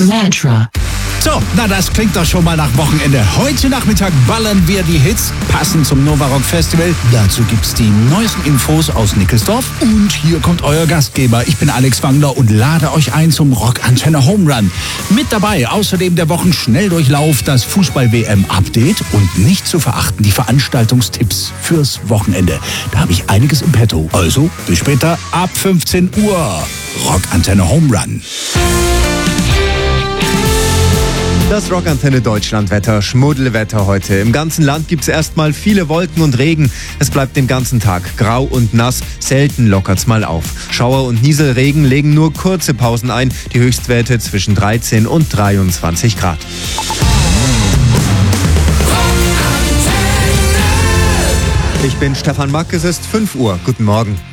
Mantra. So, na das klingt doch schon mal nach Wochenende. Heute Nachmittag ballern wir die Hits, passend zum Nova Rock Festival. Dazu gibt's die neuesten Infos aus Nickelsdorf. Und hier kommt euer Gastgeber. Ich bin Alex Wangler und lade euch ein zum Rockantenne Home Run. Mit dabei außerdem der Wochenschnelldurchlauf, das Fußball-WM-Update und nicht zu verachten die Veranstaltungstipps fürs Wochenende. Da habe ich einiges im Petto. Also, bis später ab 15 Uhr. Rockantenne Home Run. Das Rockantenne Deutschlandwetter, Schmuddelwetter heute. Im ganzen Land gibt es erstmal viele Wolken und Regen. Es bleibt den ganzen Tag grau und nass, selten lockert's mal auf. Schauer und Nieselregen legen nur kurze Pausen ein, die Höchstwerte zwischen 13 und 23 Grad. Ich bin Stefan Mack, es ist 5 Uhr. Guten Morgen.